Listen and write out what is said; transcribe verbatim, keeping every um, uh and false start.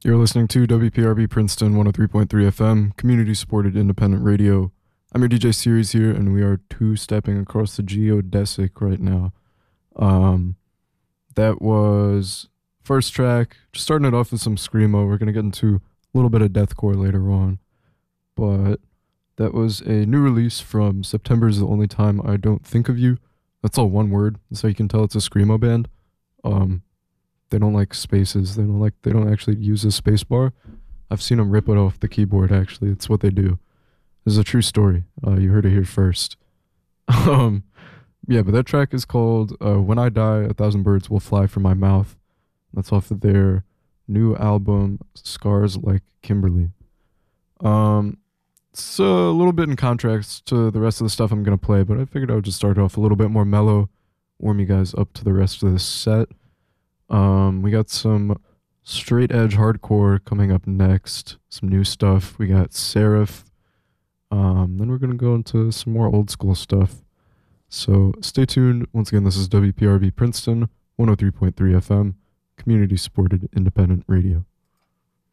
You're listening to W P R B Princeton one oh three point three F M, community supported independent radio. I'm your D J Series here, and we are two-stepping across the geodesic right now. Um, that was first track, just starting it off with some Screamo. We're going to get into a little bit of deathcore later on. But that was a new release from September is the Only Time I Don't Think of You. That's all one word, so you can tell it's a Screamo band. Um, they don't like spaces. They don't like. They don't actually use a space bar. I've seen them rip it off the keyboard. Actually, it's what they do. This is a true story. Uh, you heard it here first. um, yeah, but that track is called uh, "When I Die, A Thousand Birds Will Fly From My Mouth." That's off of their new album, "Scars Like Kimberly." Um, it's a little bit in contrast to the rest of the stuff I'm gonna play, but I figured I would just start off a little bit more mellow, warm you guys up to the rest of the set. Um, we got some straight edge hardcore coming up next, some new stuff. We got Seraph. Um, then we're gonna go into some more old school stuff. So stay tuned. Once again, this is W P R B Princeton, one oh three point three F M, community supported independent radio.